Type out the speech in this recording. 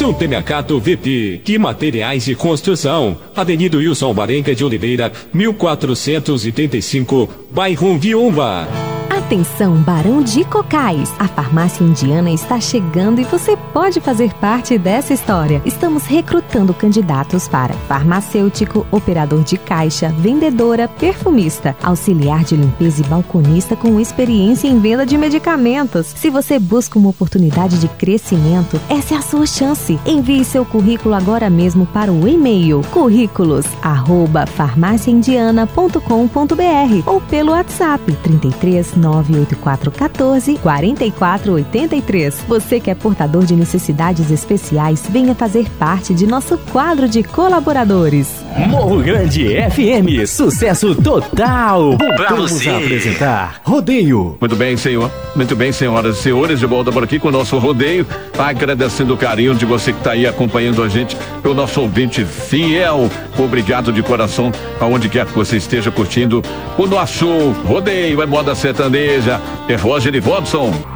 Supermercado VIP, que materiais de construção, Avenida Wilson Barenga de Oliveira, 1485, bairro Viúva. Atenção, Barão de Cocais! A farmácia indiana está chegando e você pode fazer parte dessa história. Estamos recrutando candidatos para farmacêutico, operador de caixa, vendedora, perfumista, auxiliar de limpeza e balconista com experiência em venda de medicamentos. Se você busca uma oportunidade de crescimento, essa é a sua chance. Envie seu currículo agora mesmo para o e-mail currículos@farmaciaindiana.com.br ou pelo WhatsApp 33 98414 4483. Você que é portador de necessidades especiais, venha fazer parte de nosso quadro de colaboradores. Morro Grande FM, sucesso total. Voltamos a apresentar Rodeio. Muito bem, senhor. Muito bem, senhoras e senhores, de volta por aqui com o nosso rodeio, agradecendo o carinho de você que está aí acompanhando a gente, o nosso ouvinte fiel. Obrigado de coração, aonde quer que você esteja curtindo o nosso rodeio. É moda sertaneja, é Roger e Robson.